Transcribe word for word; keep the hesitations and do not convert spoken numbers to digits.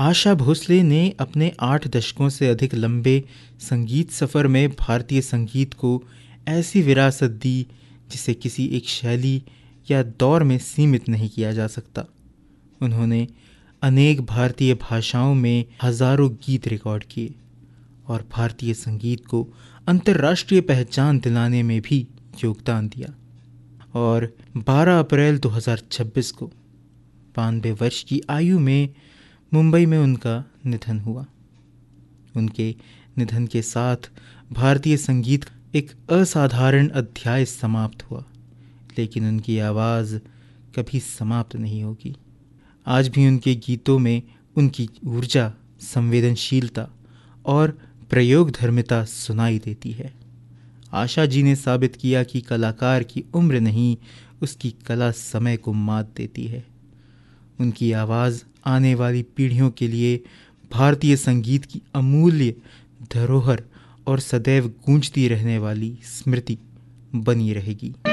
आशा भोसले ने अपने आठ दशकों से अधिक लंबे संगीत सफ़र में भारतीय संगीत को ऐसी विरासत दी जिसे किसी एक शैली या दौर में सीमित नहीं किया जा सकता। उन्होंने अनेक भारतीय भाषाओं में हजारों गीत रिकॉर्ड किए और भारतीय संगीत को अंतर्राष्ट्रीय पहचान दिलाने में भी योगदान दिया। और बारह अप्रैल दो हज़ार छब्बीस को बानवे वर्ष की आयु में मुंबई में उनका निधन हुआ। उनके निधन के साथ भारतीय संगीत एक असाधारण अध्याय समाप्त हुआ, लेकिन उनकी आवाज़ कभी समाप्त नहीं होगी। आज भी उनके गीतों में उनकी ऊर्जा, संवेदनशीलता और प्रयोगधर्मिता सुनाई देती है। आशा जी ने साबित किया कि कलाकार की उम्र नहीं, उसकी कला समय को मात देती है। उनकी आवाज़ आने वाली पीढ़ियों के लिए भारतीय संगीत की अमूल्य धरोहर और सदैव गूंजती रहने वाली स्मृति बनी रहेगी।